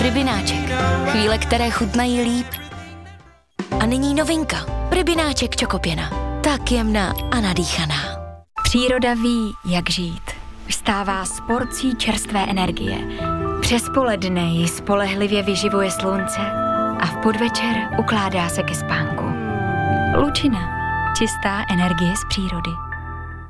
Rybináček. Chvíle, které chutnají líp. A nyní novinka. Rybináček čokopěna. Tak jemná a nadýchaná. Příroda ví, jak žít. Vstává s porcí čerstvé energie. Přes poledne ji spolehlivě vyživuje slunce a v podvečer ukládá se ke spánku. Lučina. Čistá energie z přírody.